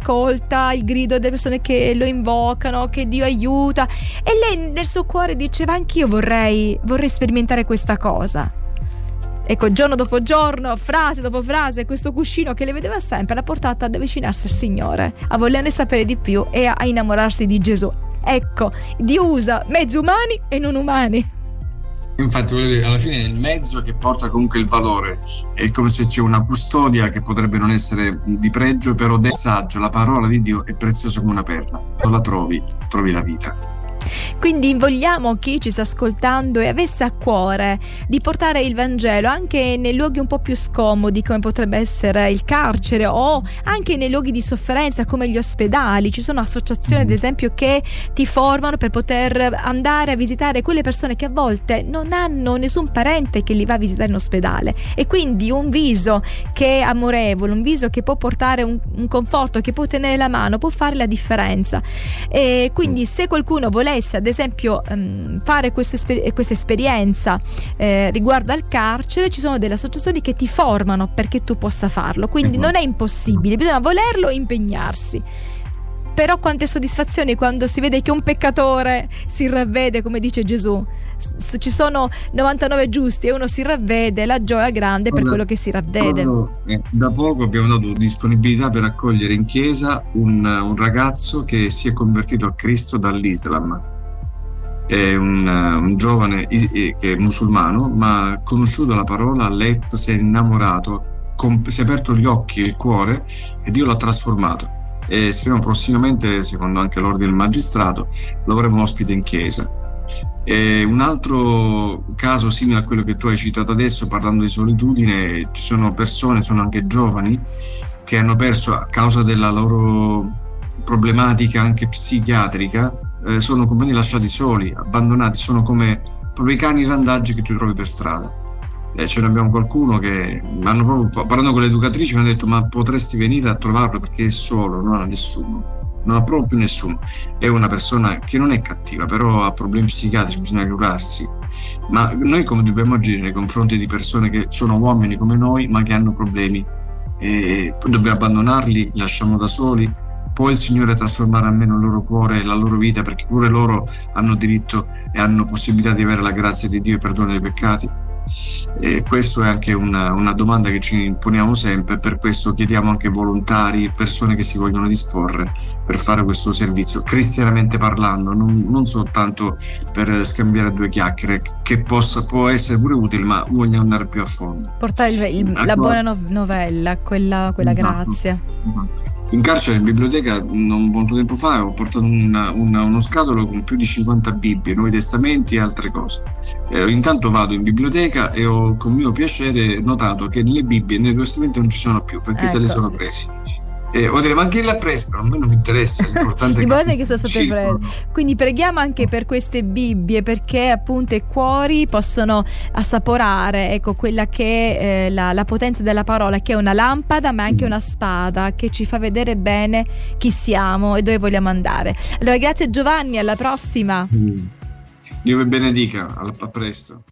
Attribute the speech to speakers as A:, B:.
A: ascolta il grido delle persone che lo invocano, che Dio aiuta, e lei nel suo cuore diceva: anch'io vorrei sperimentare questa cosa. Ecco, giorno dopo giorno, frase dopo frase, questo cuscino che le vedeva sempre l'ha portata ad avvicinarsi al Signore, a volerne sapere di più e a innamorarsi di Gesù. Ecco, Dio usa mezzi umani e non umani.
B: Infatti alla fine il mezzo che porta comunque il valore, è come se c'è una custodia che potrebbe non essere di pregio, però del saggio, la parola di Dio è preziosa come una perla, non la trovi la vita.
A: Quindi vogliamo chi ci sta ascoltando e avesse a cuore di portare il Vangelo anche nei luoghi un po' più scomodi, come potrebbe essere il carcere, o anche nei luoghi di sofferenza come gli ospedali. Ci sono associazioni ad esempio che ti formano per poter andare a visitare quelle persone che a volte non hanno nessun parente che li va a visitare in ospedale, e quindi un viso che è amorevole, un viso che può portare un conforto, che può tenere la mano, può fare la differenza. E quindi se qualcuno volesse ad esempio fare questa esperienza riguardo al carcere, ci sono delle associazioni che ti formano perché tu possa farlo, quindi non è impossibile, bisogna volerlo e impegnarsi. Però quante soddisfazioni quando si vede che un peccatore si ravvede, come dice Gesù. Ci sono 99 giusti e uno si ravvede, la gioia è grande per quello che si ravvede.
B: Da poco abbiamo dato disponibilità per accogliere in chiesa un ragazzo che si è convertito a Cristo dall'Islam. È un giovane che è musulmano, ma ha conosciuto la parola, ha letto, si è innamorato, si è aperto gli occhi e il cuore e Dio l'ha trasformato. E speriamo prossimamente, secondo anche l'ordine del magistrato, lo avremo ospite in chiesa. E un altro caso simile a quello che tu hai citato adesso, parlando di solitudine, ci sono persone, sono anche giovani, che hanno perso, a causa della loro problematica anche psichiatrica, sono completamente lasciati soli, abbandonati, sono come proprio i cani randaggi che tu trovi per strada. Ce ne abbiamo qualcuno che hanno proprio, parlando con le educatrici, mi hanno detto: ma potresti venire a trovarlo perché è solo, non ha nessuno, non ha proprio più nessuno. È una persona che non è cattiva, però ha problemi psichiatrici, bisogna curarsi. Ma noi come dobbiamo agire nei confronti di persone che sono uomini come noi ma che hanno problemi? E poi dobbiamo abbandonarli, li lasciamo da soli? Può il Signore trasformare almeno il loro cuore e la loro vita, perché pure loro hanno diritto e hanno possibilità di avere la grazia di Dio e perdono dei peccati? E questo è anche una domanda che ci poniamo sempre, per questo chiediamo anche volontari, persone che si vogliono disporre per fare questo servizio, cristianamente parlando, non soltanto per scambiare due chiacchiere, che può essere pure utile, ma vogliamo andare più a fondo,
A: portare la buona novella, quella grazia.
B: In carcere, in biblioteca, non molto tempo fa, ho portato uno scatolo con più di 50 Bibbie, Nuovi Testamenti e altre cose. Intanto vado in biblioteca e ho con mio piacere notato che nelle Bibbie e nei Nuovi Testamenti non ci sono più, perché se le sono presi. Vuol dire, ma chi l'ha preso? Però a me non mi interessa, l'importante
A: è che sono state prese. Quindi preghiamo anche per queste Bibbie, perché appunto i cuori possono assaporare, ecco, quella che è la potenza della parola, che è una lampada ma anche una spada che ci fa vedere bene chi siamo e dove vogliamo andare. Allora grazie Giovanni, alla prossima.
B: Dio vi benedica, a presto.